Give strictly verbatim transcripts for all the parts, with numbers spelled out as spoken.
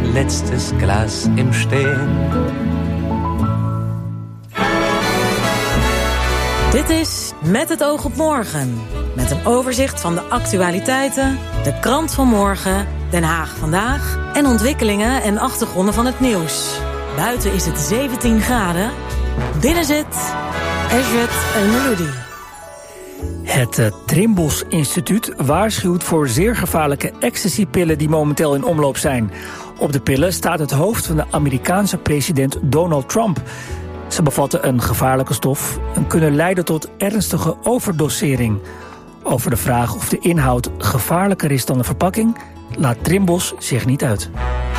letztes Glas im Stehen. Dit is Met het oog op morgen. Met een overzicht van de actualiteiten, de krant van morgen, Den Haag vandaag en ontwikkelingen en achtergronden van het nieuws. Buiten is het zeventien graden. Binnen zit Eswet El-Meloudi. Het uh, Trimbos Instituut waarschuwt voor zeer gevaarlijke ecstasypillen die momenteel in omloop zijn. Op de pillen staat het hoofd van de Amerikaanse president Donald Trump. Ze bevatten een gevaarlijke stof en kunnen leiden tot ernstige overdosering. Over de vraag of de inhoud gevaarlijker is dan de verpakking laat Trimbos zich niet uit.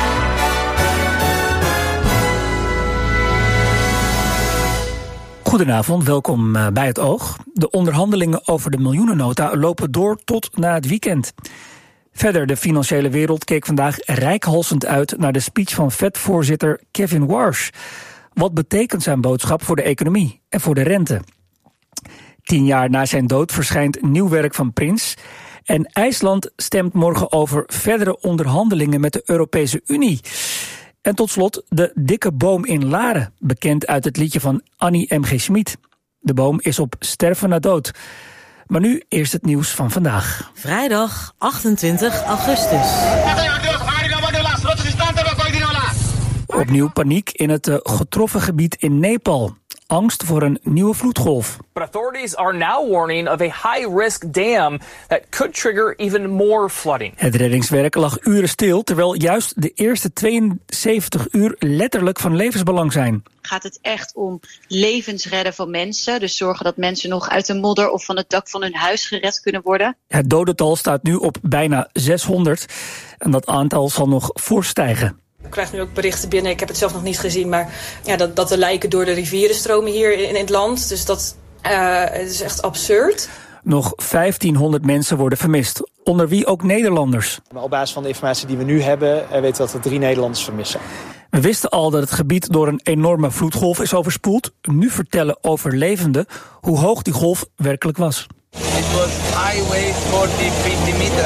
Goedenavond, welkom bij Het Oog. De onderhandelingen over de miljoenennota lopen door tot na het weekend. Verder, de financiële wereld keek vandaag reikhalzend uit naar de speech van Fed-voorzitter Kevin Warsh. Wat betekent zijn boodschap voor de economie en voor de rente? Tien jaar na zijn dood verschijnt nieuw werk van Prins. En IJsland stemt morgen over verdere onderhandelingen met de Europese Unie. En tot slot de dikke boom in Laren, bekend uit het liedje van Annie M G. Schmid. De boom is op sterven na dood. Maar nu eerst het nieuws van vandaag. Vrijdag achtentwintig augustus. Opnieuw paniek in het uh, getroffen gebied in Nepal. Angst voor een nieuwe vloedgolf. But authorities are now warning of a high-risk dam that could trigger even more flooding. Het reddingswerk lag uren stil, terwijl juist de eerste tweeënzeventig uur letterlijk van levensbelang zijn. Gaat het echt om levens redden van mensen? Dus zorgen dat mensen nog uit de modder of van het dak van hun huis gered kunnen worden? Het dodental staat nu op bijna zeshonderd en dat aantal zal nog fors stijgen. Ik krijg nu ook berichten binnen, ik heb het zelf nog niet gezien, maar ja, dat, dat de lijken door de rivieren stromen hier in, in het land. Dus dat uh, het is echt absurd. Nog vijftienhonderd mensen worden vermist, onder wie ook Nederlanders. Op basis van de informatie die we nu hebben, weten we dat we drie Nederlanders vermissen. We wisten al dat het gebied door een enorme vloedgolf is overspoeld. Nu vertellen overlevenden hoe hoog die golf werkelijk was. It was highway forty, fifty meter.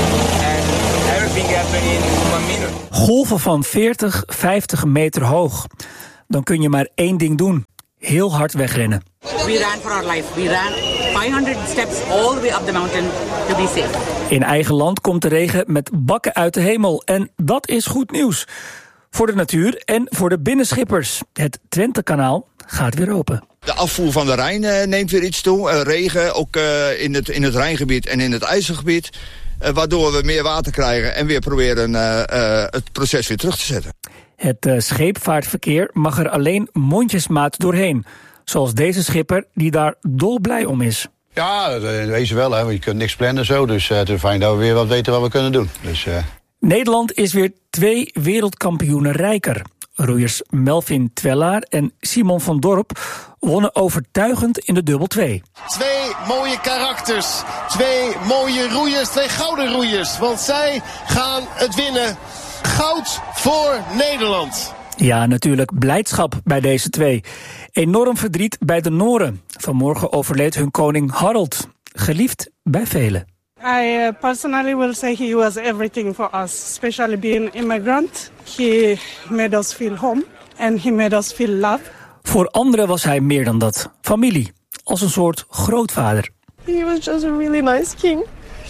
And everything happened in one minute. Golven van veertig, vijftig meter hoog. Dan kun je maar één ding doen. Heel hard wegrennen. We ran for our life. We ran vijfhonderd steps all the way up the mountain to be safe. In eigen land komt de regen met bakken uit de hemel. En dat is goed nieuws. Voor de natuur en voor de binnenschippers. Het Twentekanaal gaat weer open. De afvoer van de Rijn uh, neemt weer iets toe. Uh, regen, ook uh, in, het, in het Rijngebied en in het IJsselgebied. Uh, waardoor we meer water krijgen en weer proberen uh, uh, het proces weer terug te zetten. Het uh, scheepvaartverkeer mag er alleen mondjesmaat doorheen. Zoals deze schipper die daar dolblij om is. Ja, wees wel, hè. Je kunt niks plannen zo. Dus uh, het is fijn dat we weer wat weten wat we kunnen doen. Dus, uh... Nederland is weer twee wereldkampioenen rijker. Roeiers Melvin Twellaar en Simon van Dorp wonnen overtuigend in de dubbel twee. Twee mooie karakters, twee mooie roeiers, twee gouden roeiers. Want zij gaan het winnen. Goud voor Nederland. Ja, natuurlijk blijdschap bij deze twee. Enorm verdriet bij de Noren. Vanmorgen overleed hun koning Harald. Geliefd bij velen. I uh, personally will say he was everything for us, especially being immigrant. He made us feel home and he made us feel love. Voor anderen was hij meer dan dat. Familie, als een soort grootvader. He was just a really nice king.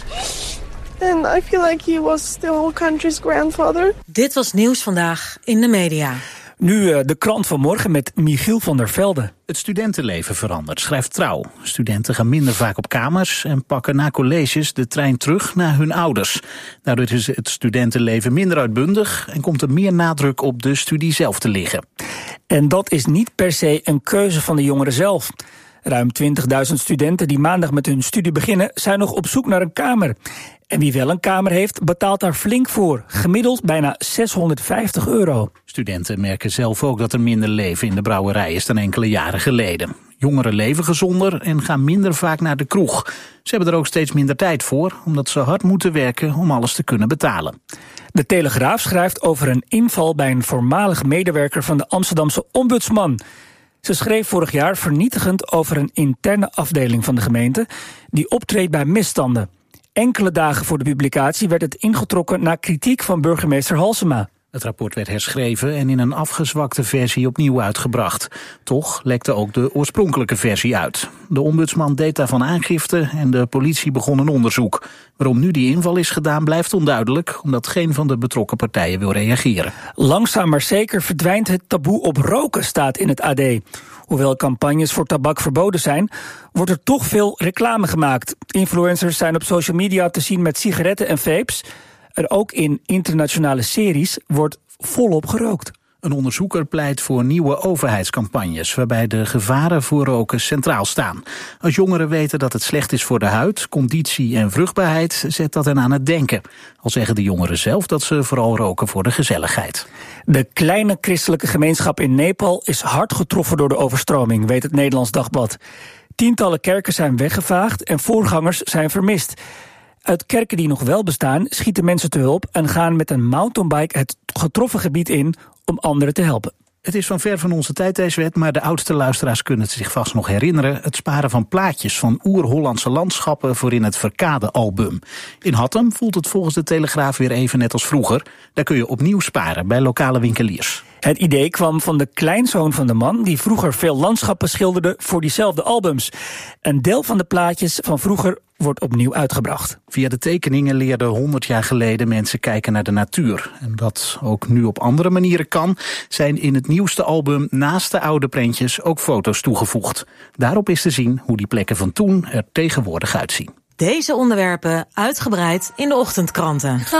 And I feel like he was the whole country's grandfather. Dit was Nieuws Vandaag in de media. Nu uh, de krant van morgen met Michiel van der Velde. Het studentenleven verandert, schrijft Trouw. Studenten gaan minder vaak op kamers en pakken na colleges de trein terug naar hun ouders. Daardoor is het studentenleven minder uitbundig en komt er meer nadruk op de studie zelf te liggen. En dat is niet per se een keuze van de jongeren zelf. Ruim twintigduizend studenten die maandag met hun studie beginnen zijn nog op zoek naar een kamer. En wie wel een kamer heeft, betaalt daar flink voor. Gemiddeld bijna zeshonderdvijftig euro. Studenten merken zelf ook dat er minder leven in de brouwerij is dan enkele jaren geleden. Jongeren leven gezonder en gaan minder vaak naar de kroeg. Ze hebben er ook steeds minder tijd voor, omdat ze hard moeten werken om alles te kunnen betalen. De Telegraaf schrijft over een inval bij een voormalig medewerker van de Amsterdamse ombudsman. Ze schreef vorig jaar vernietigend over een interne afdeling van de gemeente die optreedt bij misstanden. Enkele dagen voor de publicatie werd het ingetrokken na kritiek van burgemeester Halsema. Het rapport werd herschreven en in een afgezwakte versie opnieuw uitgebracht. Toch lekte ook de oorspronkelijke versie uit. De ombudsman deed daarvan aangifte en de politie begon een onderzoek. Waarom nu die inval is gedaan blijft onduidelijk, omdat geen van de betrokken partijen wil reageren. Langzaam maar zeker verdwijnt het taboe op roken, staat in het A D. Hoewel campagnes voor tabak verboden zijn, wordt er toch veel reclame gemaakt. Influencers zijn op social media te zien met sigaretten en vapes. Er ook in internationale series wordt volop gerookt. Een onderzoeker pleit voor nieuwe overheidscampagnes, waarbij de gevaren voor roken centraal staan. Als jongeren weten dat het slecht is voor de huid, conditie en vruchtbaarheid, zet dat hen aan het denken. Al zeggen de jongeren zelf dat ze vooral roken voor de gezelligheid. De kleine christelijke gemeenschap in Nepal is hard getroffen door de overstroming, weet het Nederlands Dagblad. Tientallen kerken zijn weggevaagd en voorgangers zijn vermist. Uit kerken die nog wel bestaan schieten mensen te hulp en gaan met een mountainbike het getroffen gebied in om anderen te helpen. Het is van ver van onze tijd deze wet, maar de oudste luisteraars kunnen het zich vast nog herinneren. Het sparen van plaatjes van oer-Hollandse landschappen voor in het Verkade-album. In Hattem voelt het volgens de Telegraaf weer even net als vroeger. Daar kun je opnieuw sparen bij lokale winkeliers. Het idee kwam van de kleinzoon van de man die vroeger veel landschappen schilderde voor diezelfde albums. Een deel van de plaatjes van vroeger wordt opnieuw uitgebracht. Via de tekeningen leerden honderd jaar geleden mensen kijken naar de natuur. En dat ook nu op andere manieren kan, zijn in het nieuwste album naast de oude prentjes ook foto's toegevoegd. Daarop is te zien hoe die plekken van toen er tegenwoordig uitzien. Deze onderwerpen uitgebreid in de ochtendkranten.